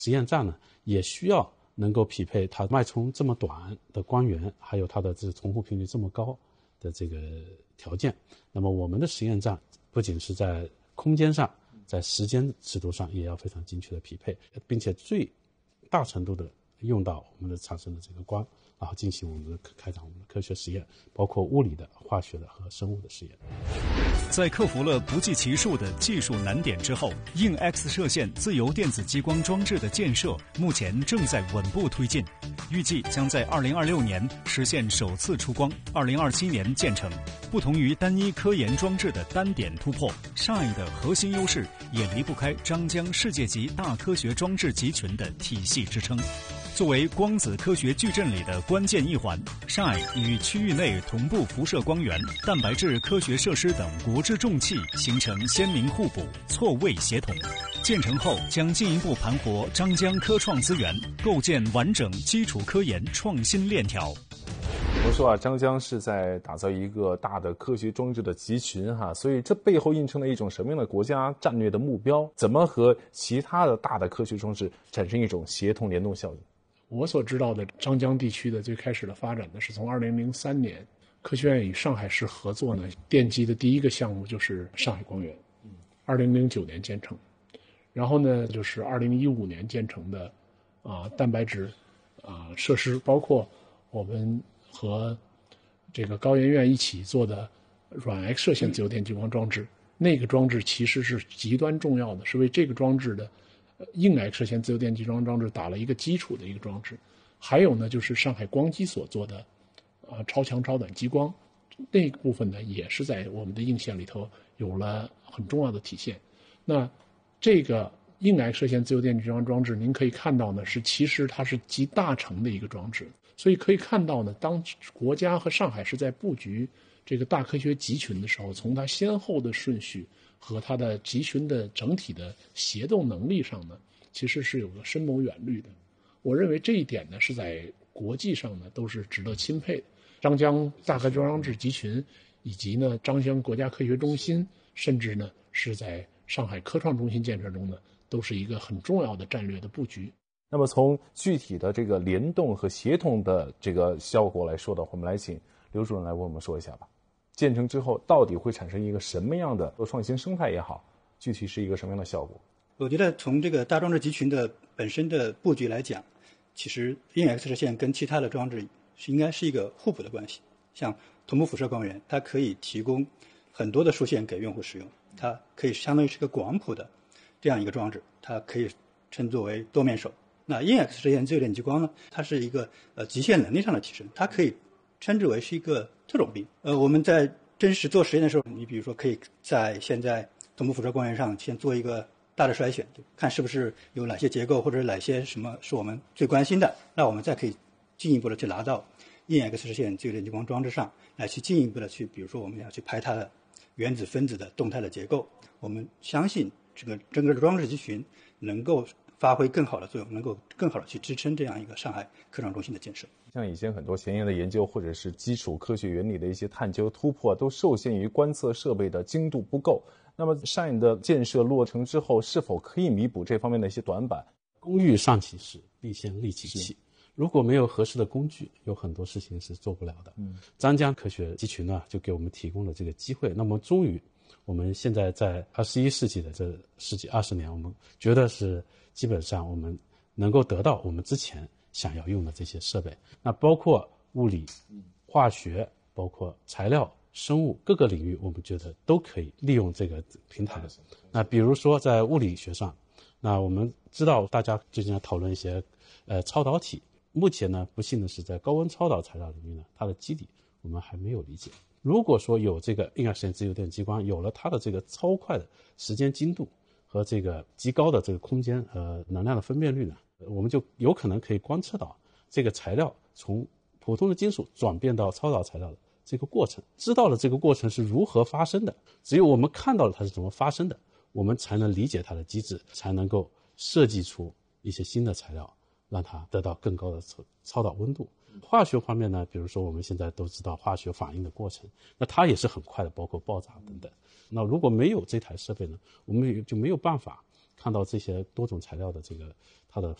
实验站呢，也需要能够匹配它脉冲这么短的光源，还有它的这重复频率这么高的这个条件。那么我们的实验站不仅是在空间上，在时间尺度上也要非常精确的匹配，并且最大程度的用到我们的产生的这个光，然后进行我们的开展我们的科学实验，包括物理的、化学的和生物的实验。 在克服了不计其数的技术难点之后，硬 X 射线自由电子激光装置的建设目前正在稳步推进，预计将在2026年实现首次出光，2027年建成。不同于单一科研装置的单点突破，Shine 的核心优势也离不开张江世界级大科学装置集群的体系支撑。作为光子科学矩阵里的关键一环， Shine 与区域内同步辐射光源、蛋白质科学设施等国之重器形成鲜明互补、错位协同。建成后将进一步盘活张江科创资源，构建完整基础科研创新链条。 我们说张江是在打造一个大的科学装置的集群所以这背后映衬了一种什么样的国家战略的目标？怎么和其他的大的科学装置产生一种协同联动效应？ 我所知道的张江地区的最开始的发展呢，是从2003年科学院与上海市合作呢，奠基的第一个项目就是上海光源，2009年建成，然后呢就是2015年建成的蛋白质设施，包括我们和这个高研院一起做的软 X 射线自由电激光装置，那个装置其实是极端重要的，是为这个装置的硬 X 射线自由电激光装置打了一个基础的一个装置。还有呢就是上海光机所做的超强超短激光，那个部分呢也是在我们的硬线里头有了很重要的体现。那这个硬 X 射线自由电激光装置您可以看到呢，其实它是集大成的一个装置。所以可以看到呢，当国家和上海是在布局这个大科学集群的时候，从它先后的顺序和它的集群的整体的协同能力上呢，其实是有个深谋远虑的。我认为这一点呢，是在国际上呢都是值得钦佩的。张江大科学装置集群，以及呢张江国家科学中心，甚至呢是在上海科创中心建设中呢，都是一个很重要的战略的布局。 那么从具体的这个联动和协同的这个效果来说的话，我们来请刘主任来为我们说一下吧。建成之后到底会产生一个什么样的创新生态也好，具体是一个什么样的效果？ 我觉得从这个大装置集群的本身的布局来讲，其实硬 X 射线跟其他的装置应该是一个互补的关系。像同步辐射光源，它可以提供很多的数线给用户使用，它可以相当于是个广谱的这样一个装置，它可以称作为多面手。那硬 X 射线自由电激光呢，它是一个极限能力上的提升，它可以称之为是一个特种兵。我们在真实做实验的时候，你比如说可以在现在同步辐射光源上先做一个大的筛选，看是不是有哪些结构或者哪些什么是我们最关心的，那我们再可以进一步的去拿到硬 X 射线自由电激光装置上来去进一步的去，比如说我们要去拍它的原子分子的动态的结构。我们相信这个整个的装置集群能够发挥更好的作用，能够更好的去支撑这样一个上海科创中心的建设。 像以前很多前沿的研究或者是基础科学原理的一些探究突破，都受限于观测设备的精度不够。那么Shine的建设落成之后，是否可以弥补这方面的一些短板？ 工欲善其事，必先利其器。如果没有合适的工具，有很多事情是做不了的。张江科学集群呢，就给我们提供了这个机会。那么终于我们现在在21世纪的这10几20年，我们觉得是基本上我们能够得到我们之前想要用的这些设备，那包括物理、化学，包括材料、生物各个领域，我们觉得都可以利用这个平台。那比如说在物理学上，那我们知道大家最近在讨论一些超导体，目前呢不幸的是在高温超导材料领域呢，它的基底我们还没有理解。如果说有这个硬 X 射线自由电激光，有了它的这个超快的时间精度和这个极高的这个空间和能量的分辨率呢，我们就有可能可以观测到这个材料从普通的金属转变到超导材料的这个过程，知道了这个过程是如何发生的。只有我们看到了它是怎么发生的，我们才能理解它的机制，才能够设计出一些新的材料，让它得到更高的超导温度。化学方面呢，比如说我们现在都知道化学反应的过程，那它也是很快的，包括爆炸等等。那如果没有这台设备呢，我们就没有办法看到这些多种材料的这个它的